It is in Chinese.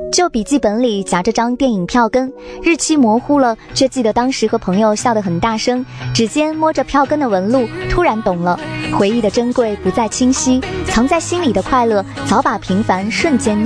旧笔记本里夹着张电影票根，日期模糊了，却记得当时和朋友笑得很大声。指尖摸着票根的纹路，突然懂了，回忆的珍贵不再清晰，藏在心里的快乐早把平凡瞬间